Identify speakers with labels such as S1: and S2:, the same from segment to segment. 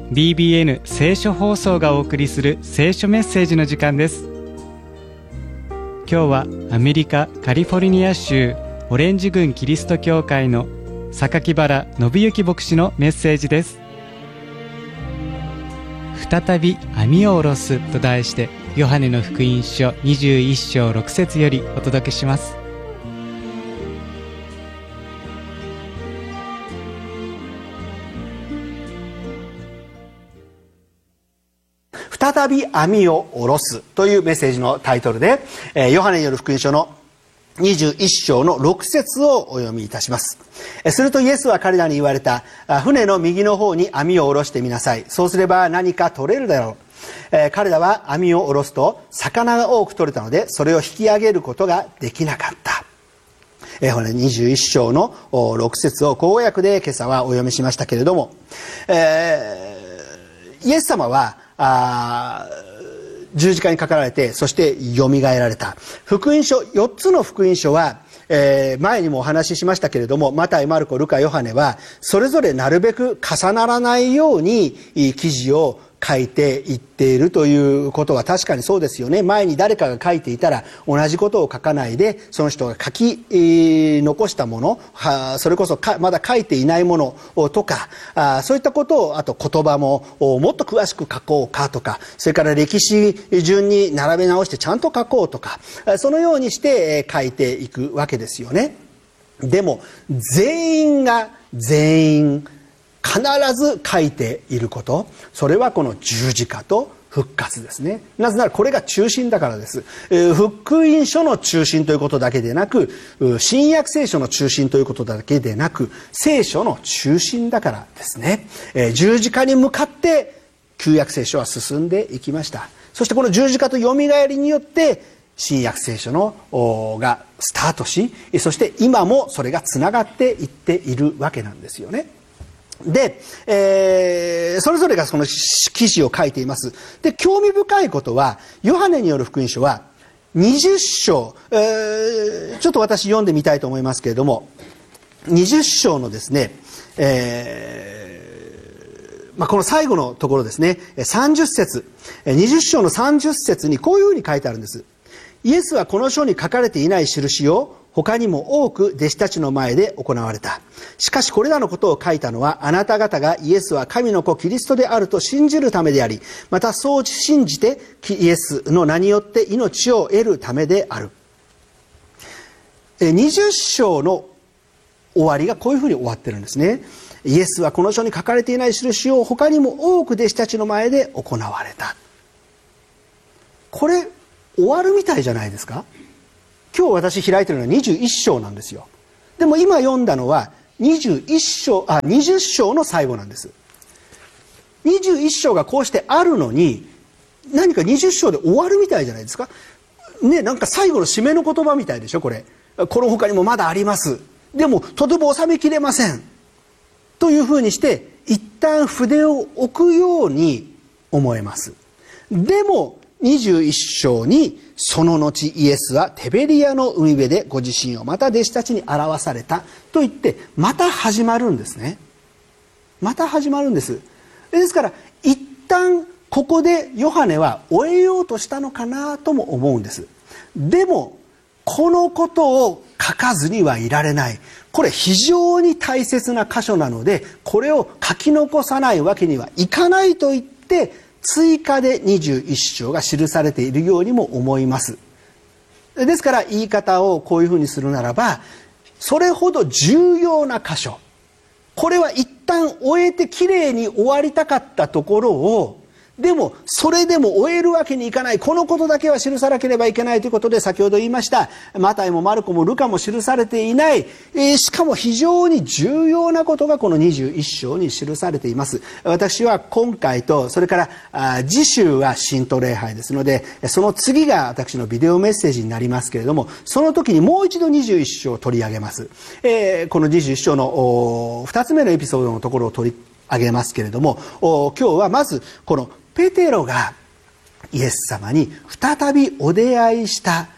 S1: DBN 聖書放送がお送りする聖書メッセージの時間です。今日はアメリカカリフォルニア州オレンジ郡キリスト教会の榊原信之牧師のメッセージです。再び網を下ろすと題して、ヨハネの福音書21章6節よりお届けします。
S2: 再び網を下ろすというメッセージのタイトルで、ヨハネによる福音書の21章の6節をお読みいたします。するとイエスは彼らに言われた。船の右の方に網を下ろしてみなさい。そうすれば何か取れるだろう。彼らは網を下ろすと魚が多く取れたので、それを引き上げることができなかった。21章の6節を口語訳で今朝はお読みしましたけれども、イエス様は十字架にかかられて、そしてよみがえられた。福音書、4つの福音書は、前にもお話ししましたけれども、マタイ、マルコ、ルカ、ヨハネはそれぞれなるべく重ならないように記事を書いていっているということは確かにそうですよね。前に誰かが書いていたら同じことを書かないで、その人が書き残したもの、それこそまだ書いていないものとか、そういったことを、あと言葉ももっと詳しく書こうかとか、それから歴史順に並べ直してちゃんと書こうとか、そのようにして書いていくわけですよね。でも全員が全員必ず書いていること、それはこの十字架と復活ですね。なぜならこれが中心だからです。福音書の中心ということだけでなく、新約聖書の中心ということだけでなく、聖書の中心だからですね。十字架に向かって旧約聖書は進んでいきました。そしてこの十字架とよみがえりによって新約聖書のがスタートし、そして今もそれがつながっていっているわけなんですよね。で、それぞれがその記事を書いています。で、興味深いことは、ヨハネによる福音書は20章、ちょっと私読んでみたいと思いますけれども、20章のですね、この最後のところですね、30節、20章の30節にこういうふうに書いてあるんです。イエスはこの書に書かれていない印を他にも多く弟子たちの前で行われた。しかしこれらのことを書いたのは、あなた方がイエスは神の子キリストであると信じるためであり、またそう信じてイエスの名によって命を得るためである。20章の終わりがこういうふうに終わってるんですね。イエスはこの書に書かれていない印を他にも多く弟子たちの前で行われた。これ終わるみたいじゃないですか。今日私開いてるのは21章なんですよ。でも今読んだのは20章の最後なんです。21章がこうしてあるのに、何か20章で終わるみたいじゃないですかね。なんか最後の締めの言葉みたいでしょこれ。この他にもまだあります。でもとても収めきれませんというふうにして一旦筆を置くように思えます。でも21章にその後イエスはテベリアの海辺でご自身をまた弟子たちに表されたと言ってまた始まるんですね。また始まるんです。ですから一旦ここでヨハネは終えようとしたのかなとも思うんです。でもこのことを書かずにはいられない。これ非常に大切な箇所なので、これを書き残さないわけにはいかないと言って追加で21章が記されているようにも思います。ですから言い方をこういうふうにするならば、それほど重要な箇所、これは一旦終えてきれいに終わりたかったところを、でもそれでも終えるわけにいかない、このことだけは記さなければいけないということで、先ほど言いましたマタイもマルコもルカも記されていない、しかも非常に重要なことがこの21章に記されています。私は今回とそれから次週は神道礼拝ですので、その次が私のビデオメッセージになりますけれども、その時にもう一度21章を取り上げます。この21章の2つ目のエピソードのところを取り上げますけれども、今日はまずこのペテロがイエス様に再びお出会いした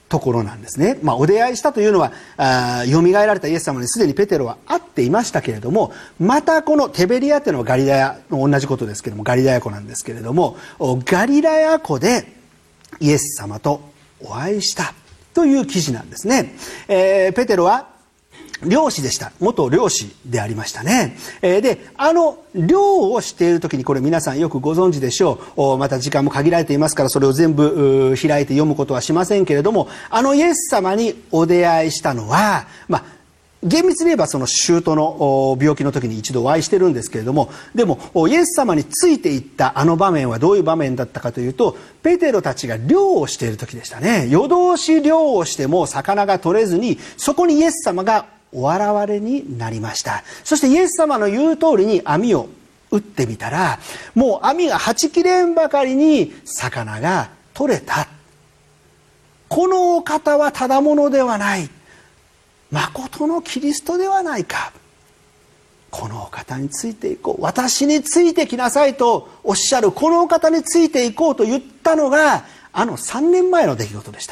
S2: ところなんですね。お出会いしたというのはよみがえられたイエス様にすでにペテロは会っていましたけれども、またこのテベリアというのはガリラヤの同じことですけれども、ガリラヤ湖なんですけれども、ガリラヤ湖でイエス様とお会いしたという記事なんですね。ペテロは漁師でした。元漁師でありましたね。で、漁をしている時に、これ皆さんよくご存知でしょう。また時間も限られていますから、それを全部開いて読むことはしませんけれども、イエス様にお出会いしたのは、厳密に言えばその舅の病気の時に一度お会いしてるんですけれども、でもイエス様についていった場面はどういう場面だったかというと、ペテロたちが漁をしている時でしたね。夜通し漁をしても魚が取れずに、そこにイエス様がお現れになりました。そしてイエス様の言う通りに網を打ってみたら、もう網がはち切れんばかりに魚が取れた。このお方はただものではない、誠のキリストではないか。このお方についていこう、私についてきなさいとおっしゃるこのお方についていこうと言ったのが3年前の出来事でした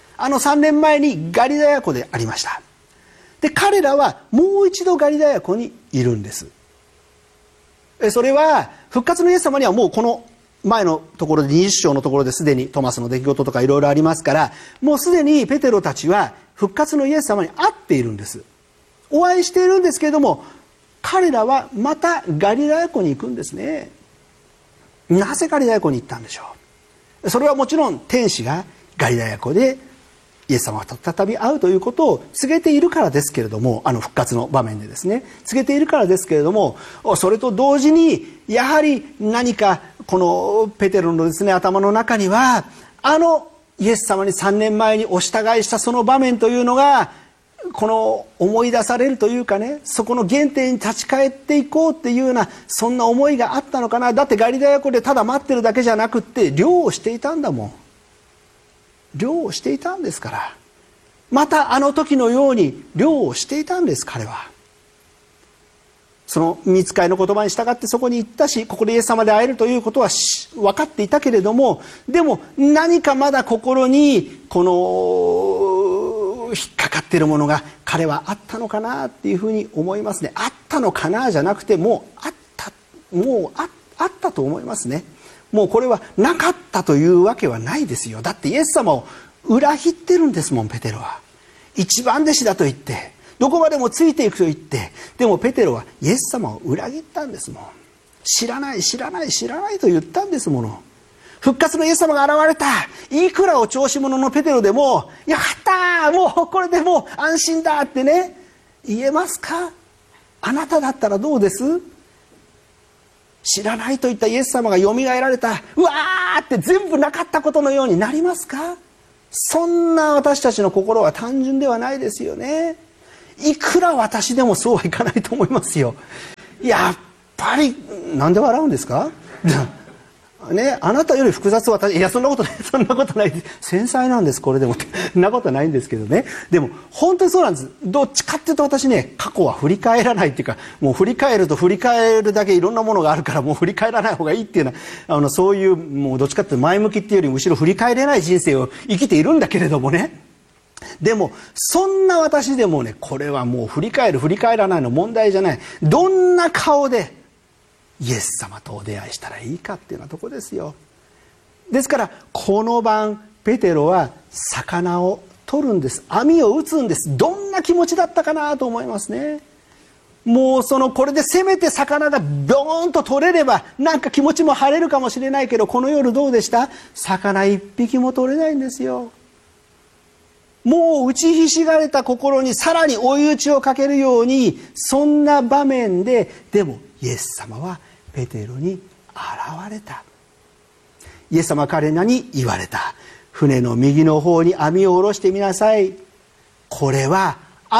S2: 。3年前にガリラヤ湖でありました。で、彼らはもう一度ガリラヤ湖にいるんです。それは復活のイエス様にはもうこの前のところで20章のところですでにトマスの出来事とかいろいろありますから、もうすでにペテロたちは復活のイエス様に会っているんです。お会いしているんですけれども、彼らはまたガリラヤ湖に行くんですね。なぜガリラヤ湖に行ったんでしょう。それはもちろん天使がガリラヤ湖でイエス様が再び会うということを告げているからですけれども、復活の場面でですね告げているからですけれども、それと同時にやはり何かこのペテロのですね頭の中には、イエス様に3年前にお従いしたその場面というのがこの思い出されるというかね、そこの原点に立ち返っていこうっていうような、そんな思いがあったのかな。だってガリラヤ湖でただ待ってるだけじゃなくって、漁をしていたんだもん。漁をしていたんですから、また時のように漁をしていたんです。彼はその御使いの言葉に従ってそこに行ったし、ここでイエス様で会えるということは分かっていたけれども、でも何かまだ心にこの引っかかっているものが彼はあったのかなっていうふうに思いますね。あったのかなじゃなくて、もうあったと思いますね。もうこれはなかったというわけはないですよ。だってイエス様を裏切ってるんですもん。ペテロは一番弟子だと言って、どこまでもついていくと言って、でもペテロはイエス様を裏切ったんですもん。知らない知らない知らないと言ったんですもの。復活のイエス様が現れた、いくらお調子者のペテロでも、やったー、もうこれでもう安心だってね言えますか。あなただったらどうです？知らないと言ったイエス様がよみがえられた、うわーって全部なかったことのようになりますか。そんな私たちの心は単純ではないですよね。いくら私でもそうはいかないと思いますよ。やっぱり、なんで笑うんですかね、あなたより複雑私、いやそんなことない、そんなことない、繊細なんですこれでもそんなことないんですけどね。でも本当にそうなんです。どっちかっていうと私ね、過去は振り返らないっていうか、もう振り返ると振り返るだけいろんなものがあるから、もう振り返らない方がいいっていうような、そういうもうどっちかっていうと前向きっていうよりむしろ振り返れない人生を生きているんだけれどもね。でもそんな私でもね、これはもう振り返る振り返らないの問題じゃない。どんな顔でイエス様とお出会いしたらいいかっていうようなとこですよ。ですからこの晩ペテロは魚を取るんです。網を打つんです。どんな気持ちだったかなと思いますね。もうこれでせめて魚がドーンと取れればなんか気持ちも晴れるかもしれないけど、この夜どうでした？魚一匹も取れないんですよ。もう打ちひしがれた心にさらに追い打ちをかけるように、そんな場面ででもイエス様はペテロに現れた。イエス様は彼らに言われた。船の右の方に網を下ろしてみなさい。これは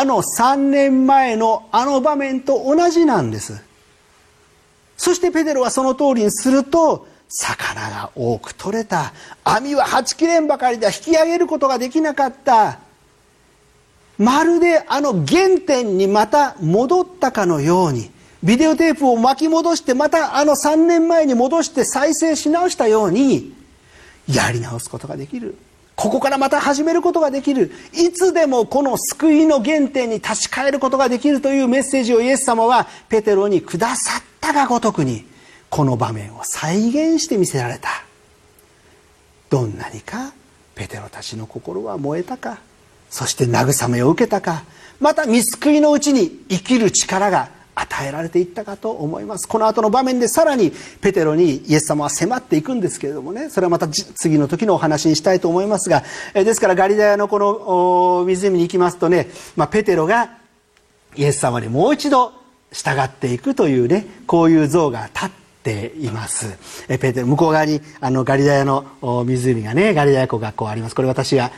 S2: 3年前の場面と同じなんです。そしてペテロはその通りにすると、魚が多く取れた。網ははち切れんばかりで引き上げることができなかった。まるで原点にまた戻ったかのように、ビデオテープを巻き戻してまた3年前に戻して再生し直したようにやり直すことができる。 ここからまた始めることができる。いつでもこの救いの原点に立ち返ることができるというメッセージをイエス様はペテロにくださったがごとくに、この場面を再現して見せられた。どんなにかペテロたちの心は燃えたか、そして慰めを受けたか、また御救いのうちに生きる力が与えられていったかと思います。この後の場面でさらにペテロにイエス様は迫っていくんですけれどもね、それはまた次の時のお話にしたいと思いますが、ですからガリラヤのこの湖に行きますとね、ペテロがイエス様にもう一度従っていくというね、こういう像が立っています。ペテロ、向こう側にガリラヤの湖がね、ガリラヤ湖がこうあります。これ私が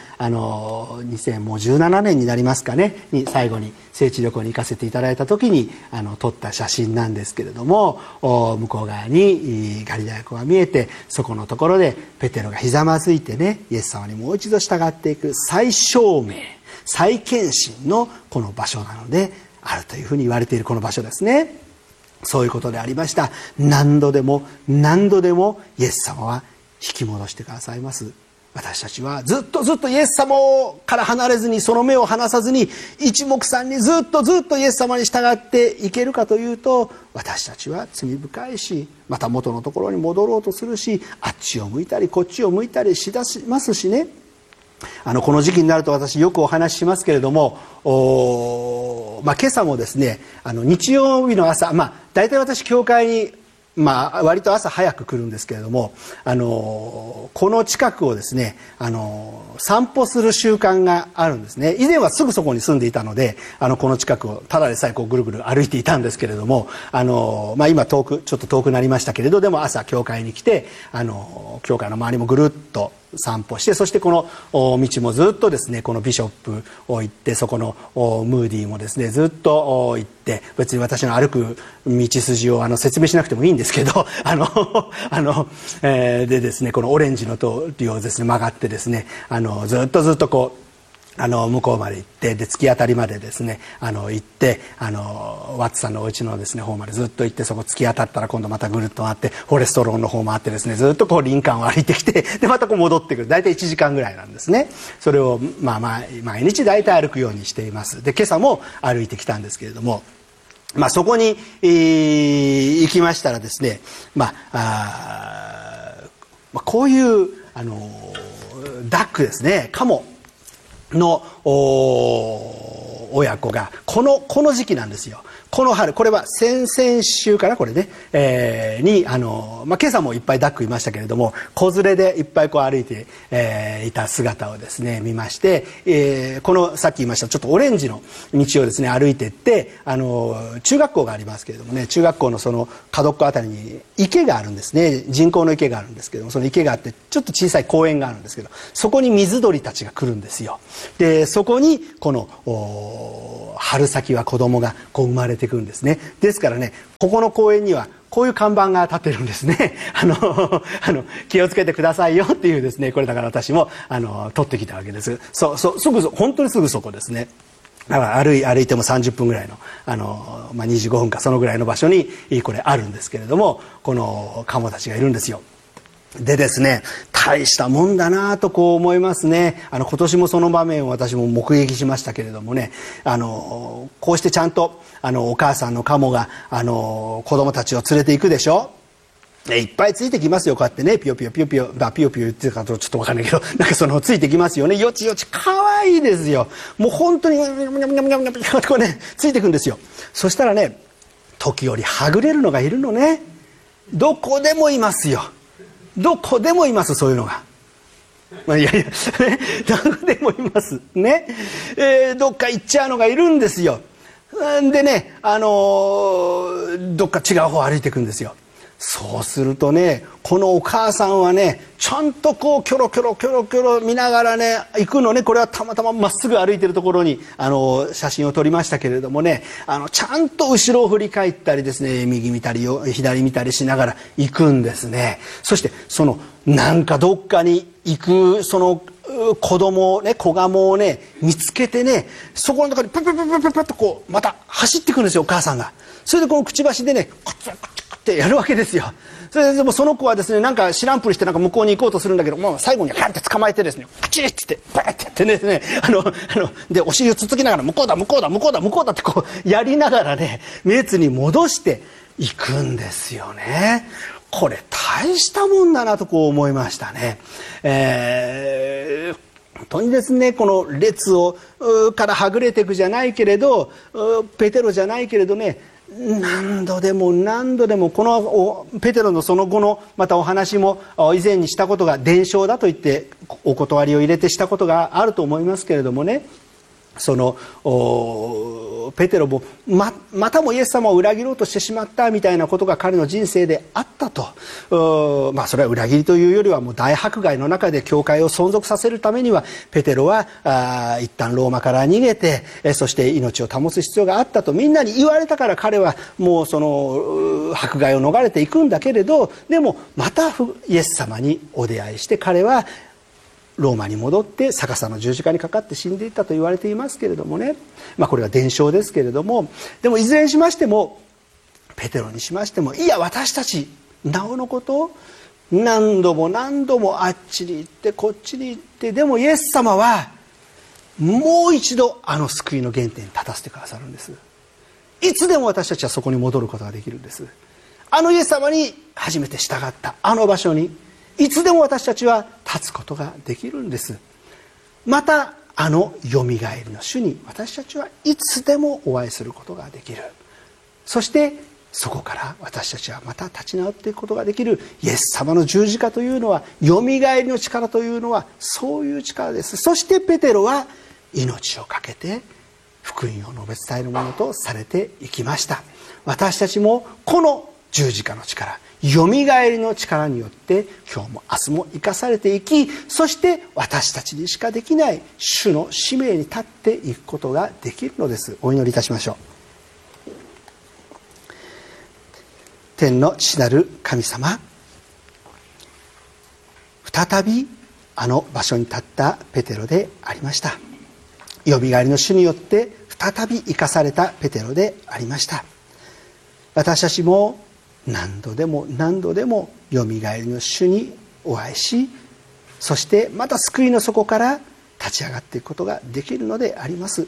S2: 2017年になりますかねに最後に聖地旅行に行かせていただいた時に撮った写真なんですけれども、向こう側にガリラヤ湖が見えて、そこのところでペテロがひざまずいてね、イエス様にもう一度従っていく再証明、再献身のこの場所なのであるというふうに言われているこの場所ですね。そういうことでありました。何度でも何度でもイエス様は引き戻してくださいます。私たちはずっとずっとイエス様から離れずに、その目を離さずに一目散にずっとずっとイエス様に従っていけるかというと、私たちは罪深いし、また元のところに戻ろうとするし、あっちを向いたりこっちを向いたりしだしますしね。この時期になると私よくお話ししますけれども、今朝もですね、日曜日の朝、大体私教会に割と朝早く来るんですけれども、この近くをですね、散歩する習慣があるんですね。以前はすぐそこに住んでいたので、この近くをただでさえこうぐるぐる歩いていたんですけれども、今ちょっと遠くなりましたけれど、でも朝教会に来て、教会の周りもぐるっと散歩して、そしてこの道もずっとですね、このビショップを行って、そこのムーディーもですねずっと行って、別に私の歩く道筋を説明しなくてもいいんですけど、でですね、このオレンジの通りをですね曲がってですね、ずっとこう向こうまで行って、で突き当たりまでですね行って、ワッツさんのお家のですね方までずっと行って、そこ突き当たったら今度またぐるっと回ってフォレストローンの方回ってですね、ずっとこう林間を歩いてきて、でまたこう戻ってくる。大体1時間ぐらいなんですね。それを毎日大体歩くようにしています。で今朝も歩いてきたんですけれども、そこに、行きましたらですね、こういうダックですね、カモの親子がこの時期なんですよ。この春、これは先々週かな、これね、に今朝もいっぱいダックいましたけれども、子連れでいっぱいこう歩いて、いた姿をですね見まして、このさっき言いましたちょっとオレンジの道をですね歩いていって、中学校がありますけれどもね、中学校のその角っこあたりに池があるんですね。人工の池があるんですけども、その池があってちょっと小さい公園があるんですけど、そこに水鳥たちが来るんですよ。でそこにこの春先は子供がこう生まれてくるんですね。ですからね、ここの公園にはこういう看板が立ってるんですね。気をつけてくださいよっていうですね、これだから私も取ってきたわけです。本当にすぐそこですね。だから歩いても30分ぐらいの25分かそのぐらいの場所にこれあるんですけれども、このカモたちがいるんですよ。でですね、大したもんだなとこう思いますね。今年もその場面を私も目撃しましたけれどもね、こうしてちゃんとお母さんのカモが子供たちを連れて行くでしょ。いっぱいついてきますよ、こうやってね、ピヨピヨピヨピヨピヨピヨ言ってるかとちょっと分かんないけど、なんかついてきますよね。よちよち可愛いですよ。もう本当にこうねついてくんですよ。そしたらね、時折はぐれるのがいるのね。どこでもいますよ。どこでもいます、そういうのが。いやどこでもいますね。どっか行っちゃうのがいるんですよ。でね、どっか違う方歩いていくんですよ。そうするとね、このお母さんはね、ちゃんとこうキョロキョロキョロキョロ見ながらね行くのね。これはたまたままっすぐ歩いてるところに写真を撮りましたけれどもね、ちゃんと後ろを振り返ったりですね、右見たり左見たりしながら行くんですね。そしてなんかどっかに行くその子供をね、子ガモをね見つけてね、そこの中にパッパッパッパッパッとこうまた走ってくるんですよ、お母さんが。それでこのくちばしでね、コツコツコてやるわけですよ。それでもその子はですね、なんか知らんぷりしてなんか向こうに行こうとするんだけど、もう最後にハンって捕まえてですね、カチッってバーってやってですね、でお尻をつつきながら向こうだ向こうだ向こうだ向こうだってこうやりながらね、列に戻していくんですよね。これ大したもんだなとこう思いましたね。本当にですね、この列をからはぐれていくじゃないけれど、ペテロじゃないけれどね、何度でも何度でもこのペテロのその後のまたお話も以前にしたことが伝承だと言ってお断りを入れてしたことがあると思いますけれどもね、そのペテロも またもイエス様を裏切ろうとしてしまったみたいなことが彼の人生であったと。それは裏切りというよりはもう大迫害の中で教会を存続させるためにはペテロは一旦ローマから逃げて、そして命を保つ必要があったとみんなに言われたから彼はもうその迫害を逃れていくんだけれど、でもまたイエス様にお出会いして彼はローマに戻って逆さの十字架にかかって死んでいったと言われていますけれどもね、これは伝承ですけれども、でもいずれにしましてもペテロにしましても、いや私たちなおのこと何度も何度もあっちに行ってこっちに行って、でもイエス様はもう一度あの救いの原点に立たせてくださるんです。いつでも私たちはそこに戻ることができるんです。あのイエス様に初めて従ったあの場所にいつでも私たちは立つことができるんです。またあのよみがえりの主に私たちはいつでもお会いすることができる。そしてそこから私たちはまた立ち直っていくことができる。イエス様の十字架というのは、よみがえりの力というのはそういう力です。そしてペテロは命を懸けて福音を述べ伝えるものとされていきました。私たちもこの十字架の力、よみがえりの力によって今日も明日も生かされていき、そして私たちにしかできない主の使命に立っていくことができるのです。お祈りいたしましょう。天の父なる神様、再びあの場所に立ったペテロでありました。よみがえりの主によって再び生かされたペテロでありました。私たちも何度でも何度でもよみがえりの主にお会いし、そしてまた救いの底から立ち上がっていくことができるのであります。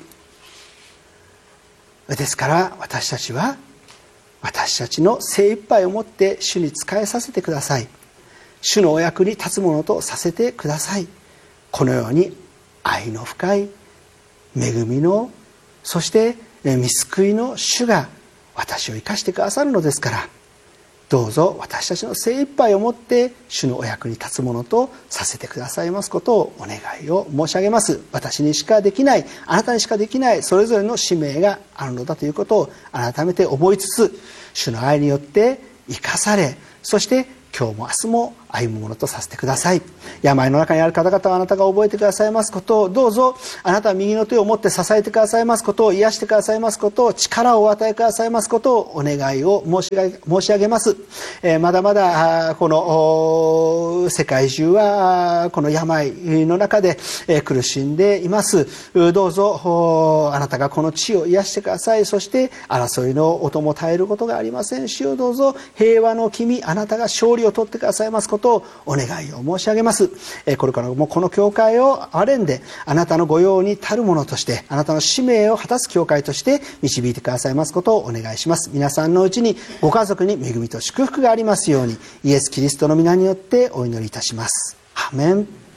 S2: ですから私たちは私たちの精一杯をもって主に仕えさせてください。主のお役に立つものとさせてください。このように愛の深い恵みの、そして御救いの主が私を生かしてくださるのですから、どうぞ私たちの精一杯をもって主のお役に立つものとさせてくださいますことをお願いを申し上げます。私にしかできない、あなたにしかできないそれぞれの使命があるのだということを改めて覚えつつ、主の愛によって生かされ、そして今日も明日も歩むものとさせてください。病の中にある方々はあなたが覚えてくださいますことを、どうぞあなたは右の手を持って支えてくださいますことを、癒してくださいますことを、力をお与えくださいますことをお願いを申し上げます。まだまだこの世界中はこの病の中で苦しんでいます。どうぞあなたがこの地を癒してください。そして争いの音も絶えることがありません。主よ、どうぞ平和の君、あなたが勝利を取ってくださいますことをお願いを申し上げます。これからもこの教会を憐れんで、あなたの御用に足るものとして、あなたの使命を果たす教会として導いてくださいますことをお願いします。皆さんのうちにご家族に恵みと祝福がありますように、イエス・キリストの皆によってお祈りいたします。アーメン。